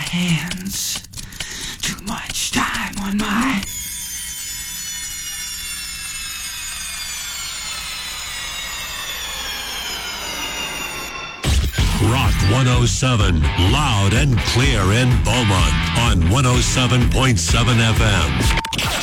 hands. Too much time on my... Rock 107, loud and clear in Beaumont on 107.7 FM.